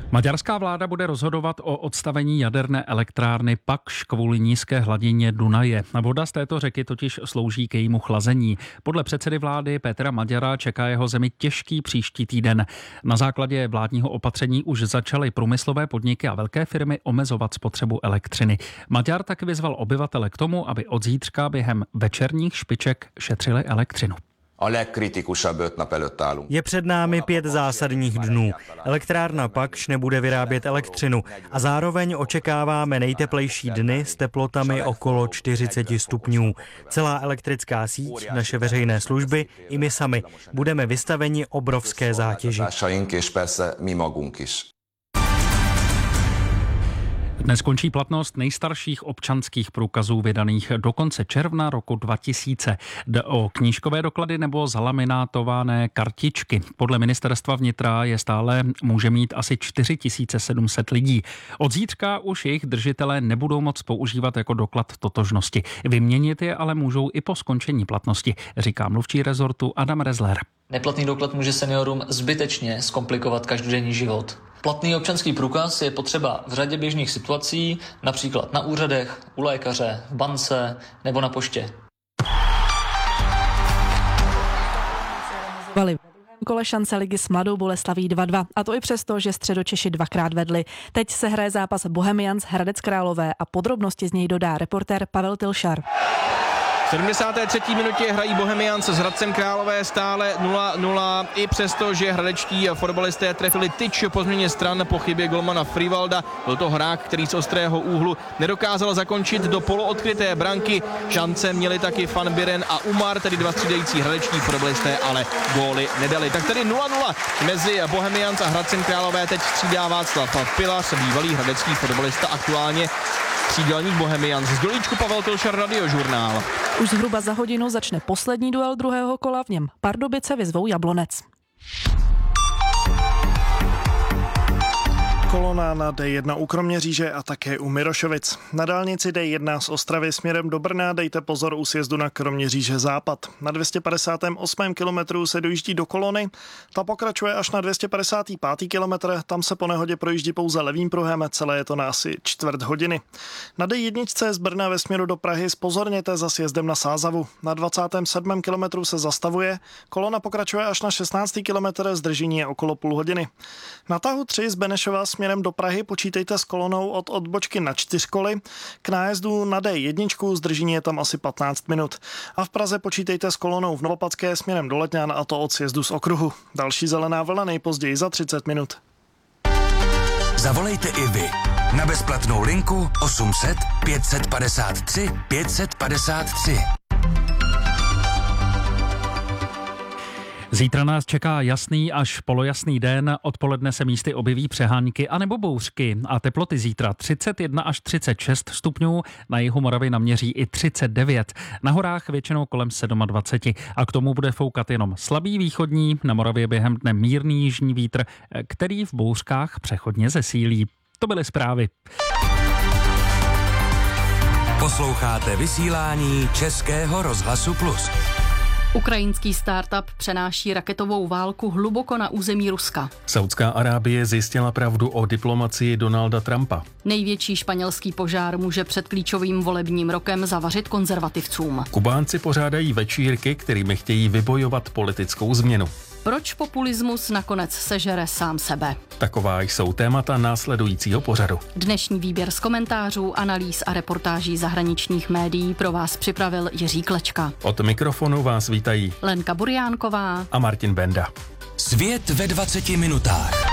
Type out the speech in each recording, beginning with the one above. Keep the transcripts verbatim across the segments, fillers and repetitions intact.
Maďarská vláda bude rozhodovat o odstavení jaderné elektrárny Pakš kvůli nízké hladině Dunaje. Voda z této řeky totiž slouží k jejímu chlazení. Podle předsedy vlády Petra Maďara čeká jeho zemi těžký příští týden. Na základě vládního opatření už začaly průmyslové podniky a velké firmy omezovat spotřebu elektřiny. Maďar tak vyzval obyvatele k tomu, aby od zítřka během večerních špiček šetřili elektřinu. Je před námi pět zásadních dnů. Elektrárna Pakš nebude vyrábět elektřinu a zároveň očekáváme nejteplejší dny s teplotami okolo čtyřicet stupňů. Celá elektrická síť, naše veřejné služby i my sami budeme vystaveni obrovské zátěži. Dnes končí platnost nejstarších občanských průkazů vydaných do konce června roku dva tisíce. Jde o knížkové doklady nebo zalaminátované kartičky. Podle ministerstva vnitra je stále může mít asi čtyři tisíce sedm set lidí. Od zítřka už jejich držitelé nebudou moct používat jako doklad totožnosti. Vyměnit je ale můžou i po skončení platnosti, říká mluvčí rezortu Adam Rezler. Neplatný doklad může seniorům zbytečně zkomplikovat každodenní život. Platný občanský průkaz je potřeba v řadě běžných situací, například na úřadech, u lékaře, v bance nebo na poště. Kole šance ligy s Mladou Boleslaví dva dva. A to i přesto, že Středočeši dvakrát vedli. Teď se hraje zápas Bohemians Hradec Králové a podrobnosti z něj dodá reportér Pavel Tilšar. V sedmdesáté třetí minutě hrají Bohemians s Hradcem Králové stále nula nula, i přesto, že hradečtí fotbalisté trefili tyč po změně stran po chybě golmana Frivalda. Byl to hrák, který z ostrého úhlu nedokázal zakončit do poloodkryté branky. Šance měli taky Van Biren a Umar, tedy dva střídající hradečtí fotbalisté, ale góly nedali. Tak tedy nula nula mezi Bohemians a Hradcem Králové. Teď střídá Václav Pilas, bývalý hradecký fotbalista, aktuálně křídelník Bohemians. Z Dolíčku Pavel Tilšar, Radiožurnál. Už zhruba za hodinu začne poslední duel druhého kola, v něm Pardubice vyzvou Jablonec. Kolona na D jedna u Kroměříže a také u Mirošovic. Na dálnici D jedna z Ostravy směrem do Brna dejte pozor u sjezdu na Kroměříže západ. Na dvě stě padesát osm kilometru se dojíždí do kolony, ta pokračuje až na dvě stě padesát pět kilometr, tam se po nehodě projíždí pouze levým pruhem, celé je to na asi čtvrt hodiny. Na D jedna z Brna ve směru do Prahy zpozorněte za sjezdem na Sázavu. Na dvacátém sedmém kilometru se zastavuje, kolona pokračuje až na šestnáctý kilometr, zdržení je okolo půl hodiny. Na tahu tři z Benešova směrem do Prahy počítejte s kolonou od odbočky na čtyřkoly. K nájezdu na D jedna zdržení je tam asi patnáct minut. A v Praze počítejte s kolonou v Novopatské směrem do Letňan, a to od sjezdu z okruhu. Další zelená vlna nejpozději za třicet minut. Zavolejte i vy na bezplatnou linku osm set pět set padesát tři pět set padesát tři. Zítra nás čeká jasný až polojasný den, odpoledne se místy objeví přehánky anebo bouřky a teploty zítra třicet jedna až třicet šest stupňů, na jihu Moravy naměří i třicet devět, na horách většinou kolem dvacet sedm a k tomu bude foukat jenom slabý východní, na Moravě během dne mírný jižní vítr, který v bouřkách přechodně zesílí. To byly zprávy. Posloucháte vysílání Českého rozhlasu Plus. Ukrajinský startup přenáší raketovou válku hluboko na území Ruska. Saudská Arábie zjistila pravdu o diplomacii Donalda Trumpa. Největší španělský požár může před klíčovým volebním rokem zavařit konzervativcům. Kubánci pořádají večírky, kterými chtějí vybojovat politickou změnu. Proč populismus nakonec sežere sám sebe? Taková jsou témata následujícího pořadu. Dnešní výběr z komentářů, analýz a reportáží zahraničních médií pro vás připravil Jiří Klečka. Od mikrofonu vás vítají Lenka Burjánková a Martin Benda. Svět ve dvaceti minutách.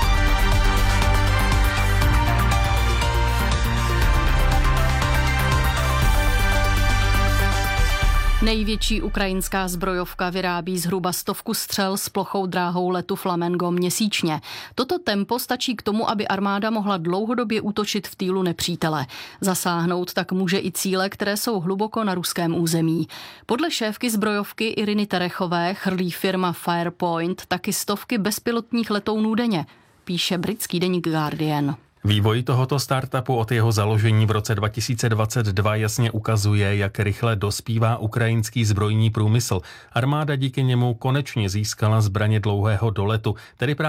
Největší ukrajinská zbrojovka vyrábí zhruba stovku střel s plochou dráhou letu Flamengo měsíčně. Toto tempo stačí k tomu, aby armáda mohla dlouhodobě útočit v týlu nepřítele. Zasáhnout tak může i cíle, které jsou hluboko na ruském území. Podle šéfky zbrojovky Iriny Terechové chrlí firma Firepoint taky stovky bezpilotních letounů denně, píše britský deník Guardian. Vývoj tohoto startupu od jeho založení v roce dva tisíce dvacet dva jasně ukazuje, jak rychle dospívá ukrajinský zbrojní průmysl. Armáda díky němu konečně získala zbraně dlouhého doletu, tedy právě